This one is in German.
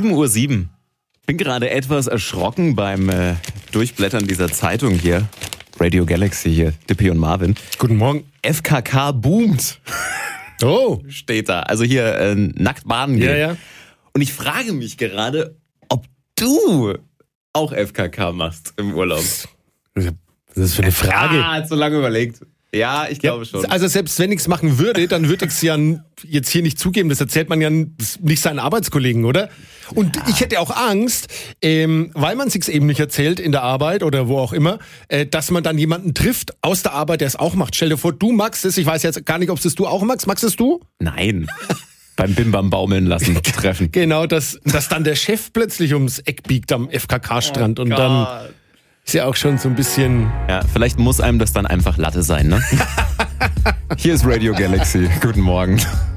7:07 Uhr. Bin gerade etwas erschrocken beim Durchblättern dieser Zeitung hier. Radio Galaxy hier, Dippy und Marvin. Guten Morgen. FKK boomt. Oh. Steht da. Also hier nackt baden gehen. Ja. Und ich frage mich gerade, ob du auch FKK machst im Urlaub. Was ist das für eine Frage? Hat so lange überlegt. Ja, ich glaube schon. Also selbst wenn ich es machen würde, dann würde ich es ja jetzt hier nicht zugeben. Das erzählt man ja nicht seinen Arbeitskollegen, oder? Und ich hätte auch Angst, weil man es sich eben nicht erzählt in der Arbeit oder wo auch immer, dass man dann jemanden trifft aus der Arbeit, der es auch macht. Stell dir vor, du magst es. Ich weiß jetzt gar nicht, ob es du auch magst. Magst es du? Nein. Beim Bimbam baumeln lassen treffen. Genau, dass dann der Chef plötzlich ums Eck biegt am FKK-Strand und dann ist ja auch schon so ein bisschen... Ja, vielleicht muss einem das dann einfach Latte sein, ne? Hier ist Radio Galaxy. Guten Morgen.